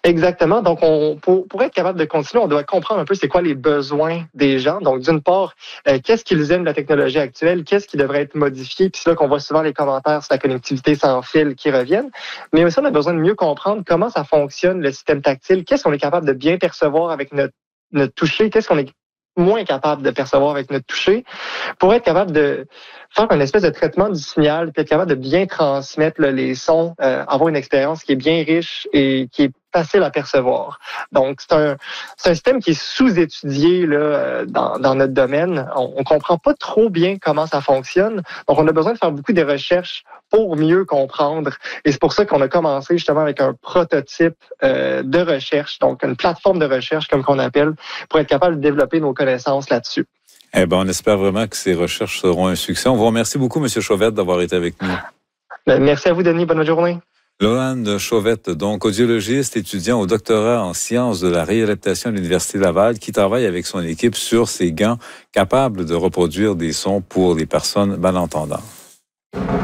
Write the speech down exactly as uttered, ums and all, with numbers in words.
Exactement. Donc, on, pour, pour être capable de continuer, on doit comprendre un peu c'est quoi les besoins des gens. Donc, d'une part, euh, qu'est-ce qu'ils aiment de la technologie actuelle, qu'est-ce qui devrait être modifié. Puis c'est là qu'on voit souvent les commentaires sur la connectivité sans fil qui reviennent. Mais aussi, on a besoin de mieux comprendre comment ça fonctionne, le système tactile, qu'est-ce qu'on est capable de bien percevoir avec notre, notre toucher, qu'est-ce qu'on est moins capable de percevoir avec notre toucher, pour être capable de faire une espèce de traitement du signal, puis être capable de bien transmettre là, les sons, euh, avoir une expérience qui est bien riche et qui est facile à percevoir. Donc, c'est un, c'est un système qui est sous-étudié là, dans, dans notre domaine. On ne comprend pas trop bien comment ça fonctionne. Donc, on a besoin de faire beaucoup de recherches pour mieux comprendre. Et c'est pour ça qu'on a commencé justement avec un prototype euh, de recherche, donc une plateforme de recherche, comme qu'on appelle, pour être capable de développer nos connaissances là-dessus. Eh bien, on espère vraiment que ces recherches seront un succès. On vous remercie beaucoup, M. Chauvette, d'avoir été avec nous. Merci à vous, Denis. Bonne journée. Lohan Chauvette, donc audiologiste, étudiant au doctorat en sciences de la réadaptation à l'Université Laval, qui travaille avec son équipe sur ces gants capables de reproduire des sons pour les personnes malentendantes.